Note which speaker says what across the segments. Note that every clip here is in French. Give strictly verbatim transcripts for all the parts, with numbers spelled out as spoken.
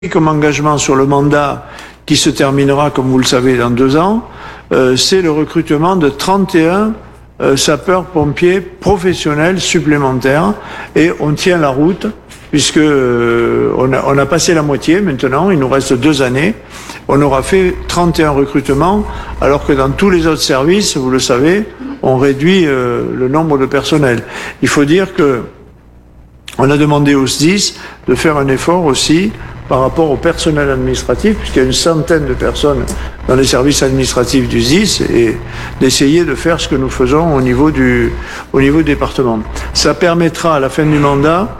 Speaker 1: comme engagement sur le mandat qui se terminera, comme vous le savez, dans deux ans, euh, c'est le recrutement de trente et un euh, sapeurs-pompiers professionnels supplémentaires. Et on tient la route, puisque euh, on, a, on a passé la moitié maintenant, il nous reste deux années. On aura fait trente et un recrutements, alors que dans tous les autres services, vous le savez, on réduit euh, le nombre de personnel. Il faut dire que on a demandé au S D I S de faire un effort aussi par rapport au personnel administratif, puisqu'il y a une centaine de personnes dans les services administratifs du S D I S, et d'essayer de faire ce que nous faisons au niveau du, au niveau département. Ça permettra à la fin du mandat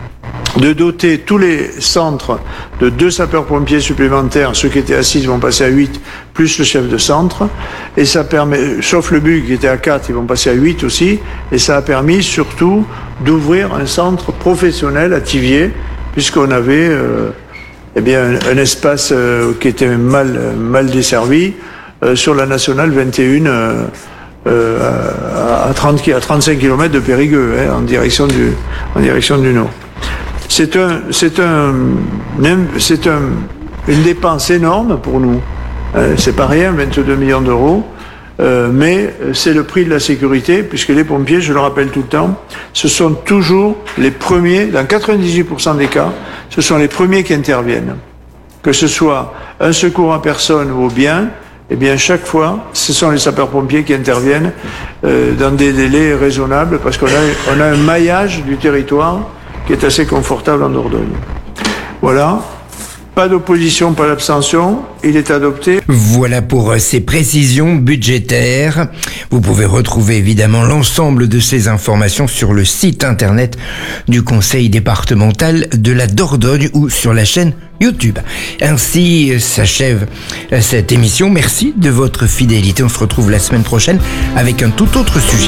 Speaker 1: de doter tous les centres de deux sapeurs-pompiers supplémentaires. Ceux qui étaient à six vont passer à huit, plus le chef de centre. Et ça permet, sauf le B U qui était à quatre, ils vont passer à huit aussi. Et ça a permis surtout d'ouvrir un centre professionnel à Thiviers, puisqu'on avait euh, eh bien, un, un espace euh, qui était mal, mal desservi euh, sur la nationale vingt et un euh, euh, à, trente, à trente-cinq kilomètres de Périgueux, hein, en direction du, en direction du Nord. C'est un, c'est un, c'est un, une dépense énorme pour nous. Euh, c'est pas rien, vingt-deux millions d'euros, euh, mais c'est le prix de la sécurité, puisque les pompiers, je le rappelle tout le temps, ce sont toujours les premiers, dans quatre-vingt-dix-huit pour cent des cas, ce sont les premiers qui interviennent. Que ce soit un secours à personne ou au bien, eh bien chaque fois, ce sont les sapeurs-pompiers qui interviennent euh, dans des délais raisonnables, parce qu'on a, on a un maillage du territoire qui est assez confortable en Dordogne. Voilà. Pas d'opposition, pas d'abstention. Il est adopté.
Speaker 2: Voilà pour ces précisions budgétaires. Vous pouvez retrouver évidemment l'ensemble de ces informations sur le site internet du Conseil départemental de la Dordogne ou sur la chaîne YouTube. Ainsi s'achève cette émission. Merci de votre fidélité. On se retrouve la semaine prochaine avec un tout autre sujet.